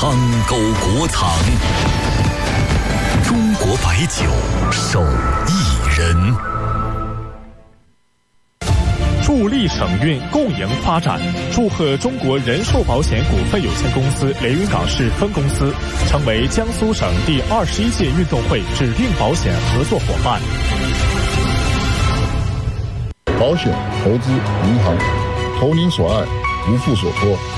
汤沟国藏，中国白酒手艺人。 助力省运共赢发展，祝贺中国人寿保险股份有限公司连云港市分公司成为江苏省第21届运动会指定保险合作伙伴。 保险、投资、银行，投您所爱，无负所托。